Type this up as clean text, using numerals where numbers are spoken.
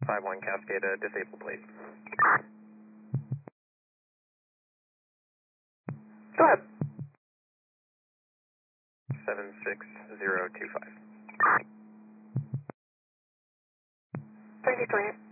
51 Cascada, disable please. Go ahead. 76025. 33.